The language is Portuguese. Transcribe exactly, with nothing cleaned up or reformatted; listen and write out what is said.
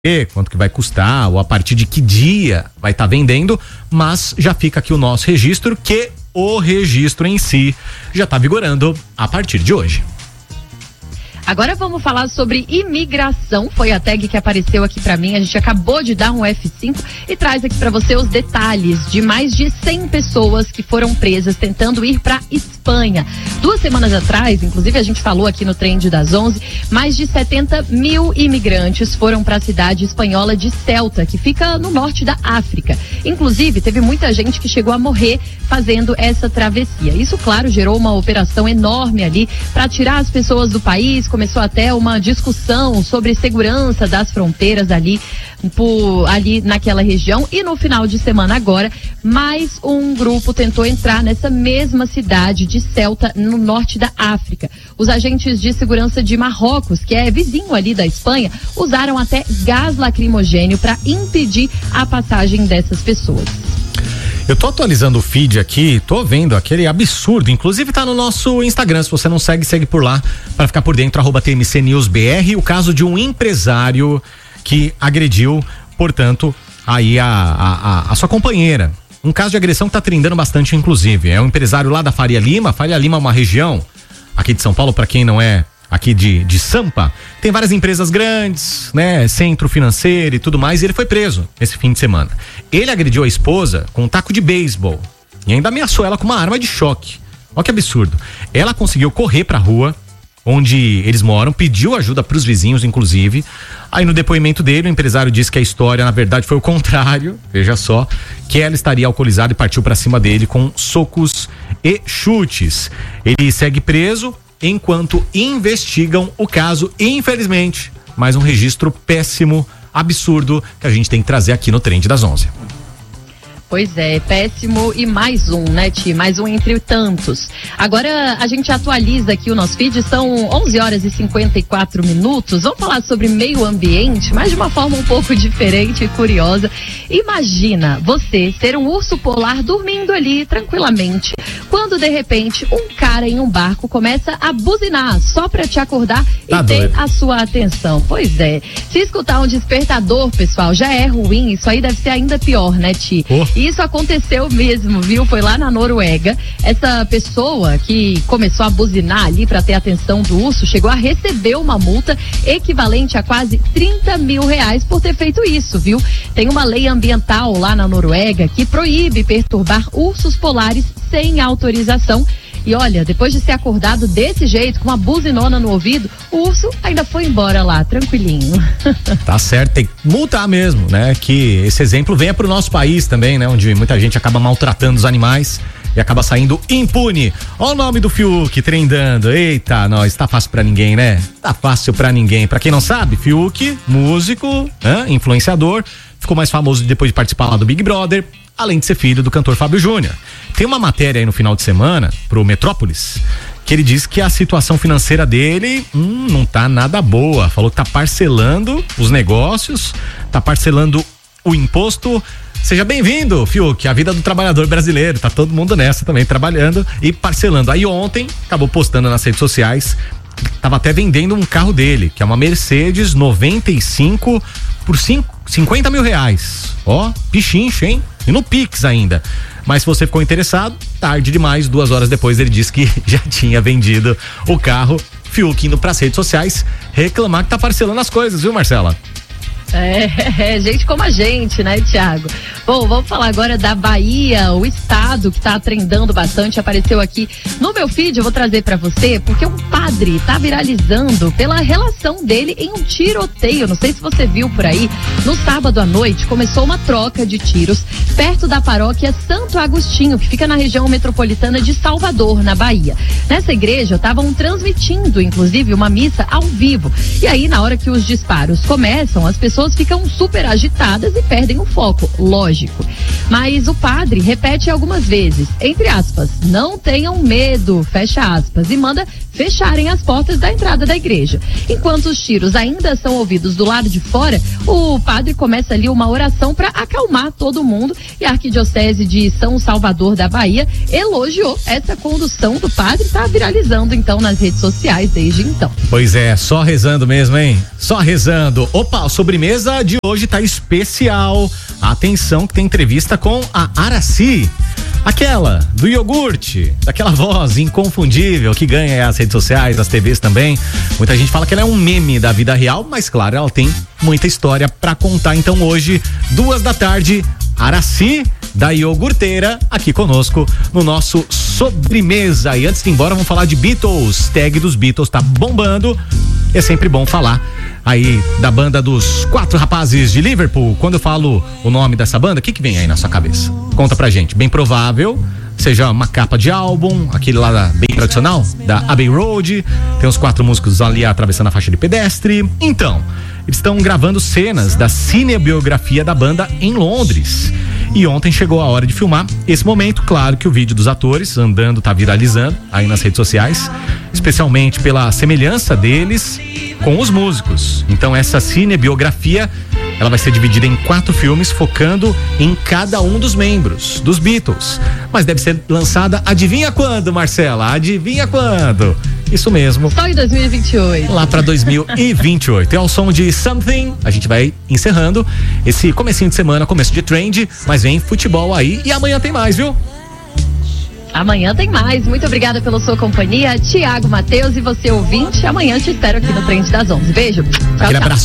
quanto que vai custar ou a partir de que dia vai estar tá vendendo, mas já fica aqui o nosso registro, que o registro em si já está vigorando a partir de hoje. Agora vamos falar sobre imigração. Foi a tag que apareceu aqui pra mim. A gente acabou de dar um F cinco e traz aqui pra você os detalhes de mais de cem pessoas que foram presas tentando ir pra Espanha. Duas semanas atrás, inclusive a gente falou aqui no Trend das onze, mais de setenta mil imigrantes foram pra cidade espanhola de Ceuta, que fica no norte da África. Inclusive, teve muita gente que chegou a morrer fazendo essa travessia. Isso, claro, gerou uma operação enorme ali pra tirar as pessoas do país. Começou até uma discussão sobre segurança das fronteiras ali, por, ali naquela região. E no final de semana agora, mais um grupo tentou entrar nessa mesma cidade de Ceuta, no norte da África. Os agentes de segurança de Marrocos, que é vizinho ali da Espanha, usaram até gás lacrimogênio para impedir a passagem dessas pessoas. Eu tô atualizando o feed aqui, tô vendo aquele absurdo, inclusive tá no nosso Instagram, se você não segue, segue por lá, para ficar por dentro, arroba T M C News B R, o caso de um empresário que agrediu, portanto, aí a, a, a sua companheira. Um caso de agressão que tá trendando bastante, inclusive, é um empresário lá da Faria Lima. Faria Lima é uma região aqui de São Paulo, para quem não é aqui de, de Sampa, tem várias empresas grandes, né, centro financeiro e tudo mais, e ele foi preso esse fim de semana. Ele agrediu a esposa com um taco de beisebol e ainda ameaçou ela com uma arma de choque. Olha que absurdo. Ela conseguiu correr pra rua onde eles moram, pediu ajuda pros vizinhos, inclusive. Aí no depoimento dele, o empresário disse que a história, na verdade, foi o contrário, veja só, que ela estaria alcoolizada e partiu pra cima dele com socos e chutes. Ele segue preso enquanto investigam o caso, infelizmente, mais um registro péssimo, absurdo, que a gente tem que trazer aqui no Trend das onze. Pois é, péssimo e mais um, né, Ti? Mais um entre tantos. Agora a gente atualiza aqui o nosso feed, são onze horas e cinquenta e quatro minutos. Vamos falar sobre meio ambiente, mas de uma forma um pouco diferente e curiosa. Imagina você ser um urso polar dormindo ali tranquilamente, quando de repente um cara em um barco começa a buzinar só pra te acordar e tá ter doido. A sua atenção. Pois é, se escutar um despertador, pessoal, já é ruim, isso aí deve ser ainda pior, né, Ti? Oh. Isso aconteceu mesmo, viu? Foi lá na Noruega. Essa pessoa que começou a buzinar ali para ter a atenção do urso chegou a receber uma multa equivalente a quase trinta mil reais por ter feito isso, viu? Tem uma lei ambiental lá na Noruega que proíbe perturbar ursos polares sem autorização. E olha, depois de ser acordado desse jeito, com uma buzinona no ouvido, o urso ainda foi embora lá, tranquilinho. Tá certo, tem que multar mesmo, né? Que esse exemplo venha pro nosso país também, né? Onde muita gente acaba maltratando os animais e acaba saindo impune. Ó o nome do Fiuk trendando. Eita, nós, tá fácil pra ninguém, né? Tá fácil pra ninguém. Pra quem não sabe, Fiuk, músico, né? Influenciador, ficou mais famoso depois de participar lá do Big Brother, além de ser filho do cantor Fábio Júnior. Tem uma matéria aí no final de semana pro Metrópolis que ele diz que a situação financeira dele hum, não tá nada boa. Falou que tá parcelando os negócios, tá parcelando o imposto. Seja bem-vindo, Fiuk, a vida do trabalhador brasileiro, tá todo mundo nessa também, trabalhando e parcelando. Aí ontem acabou postando nas redes sociais, tava até vendendo um carro dele, que é uma Mercedes noventa e cinco por cinquenta mil reais. Ó, pichincho, hein? E no Pix ainda. Mas se você ficou interessado, tarde demais, duas horas depois ele disse que já tinha vendido o carro. Fiuk indo pras redes sociais reclamar que tá parcelando as coisas, viu, Marcela? É, gente como a gente, né, Thiago? Bom, vamos falar agora da Bahia, o estado que tá trendando bastante, apareceu aqui no meu feed, eu vou trazer pra você, porque um padre tá viralizando pela relação dele em um tiroteio, não sei se você viu por aí, no sábado à noite começou uma troca de tiros perto da paróquia Santo Agostinho, que fica na região metropolitana de Salvador, na Bahia. Nessa igreja estavam transmitindo, inclusive, uma missa ao vivo, e aí na hora que os disparos começam, as pessoas ficam super agitadas e perdem o foco, lógico. Mas o padre repete algumas vezes, entre aspas, não tenham medo, fecha aspas, e manda fecharem as portas da entrada da igreja. Enquanto os tiros ainda são ouvidos do lado de fora, o padre começa ali uma oração para acalmar todo mundo, e a Arquidiocese de São Salvador da Bahia elogiou essa condução do padre, tá viralizando então nas redes sociais desde então. Pois é, só rezando mesmo, hein? Só rezando. Opa, a sobremesa de hoje tá especial. Atenção que tem entrevista com a Aracy, aquela do iogurte, daquela voz inconfundível que ganha as redes sociais, as T Vs também. Muita gente fala que ela é um meme da vida real, mas claro, ela tem muita história pra contar. Então hoje, duas da tarde, Aracy da Iogurteira aqui conosco no nosso sobremesa. E antes de ir embora, vamos falar de Beatles. Tag dos Beatles tá bombando. É sempre bom falar aí da banda dos quatro rapazes de Liverpool. Quando eu falo o nome dessa banda, o que que vem aí na sua cabeça? Conta pra gente. Bem provável seja uma capa de álbum, aquele lá bem tradicional, da Abbey Road. Tem os quatro músicos ali atravessando a faixa de pedestre. Então, eles estão gravando cenas da cinebiografia da banda em Londres. E ontem chegou a hora de filmar esse momento. Claro que o vídeo dos atores andando tá viralizando aí nas redes sociais, especialmente pela semelhança deles com os músicos. Então essa cinebiografia, ela vai ser dividida em quatro filmes, focando em cada um dos membros dos Beatles. Mas deve ser lançada, adivinha quando, Marcela? Adivinha quando? Isso mesmo. Só em dois mil e vinte e oito. Lá pra dois mil e vinte e oito. É o som de Something. A gente vai encerrando esse comecinho de semana, começo de trend, mas vem futebol aí e amanhã tem mais, viu? Amanhã tem mais. Muito obrigada pela sua companhia, Tiago Matheus, e você ouvinte. Amanhã te espero aqui no Trend das onze. Beijo. Tchau, Aquele tchau. abraço.